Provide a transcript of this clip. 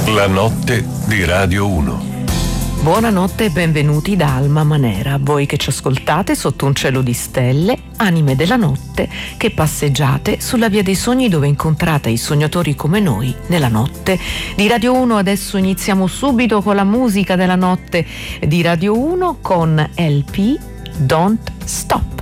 La notte di Radio 1. Buonanotte e benvenuti da Alma Manera, voi che ci ascoltate sotto un cielo di stelle, anime della notte, che passeggiate sulla via dei sogni dove incontrate i sognatori come noi nella notte di Radio 1. Adesso iniziamo subito con la musica della notte di Radio 1 con LP Don't Stop.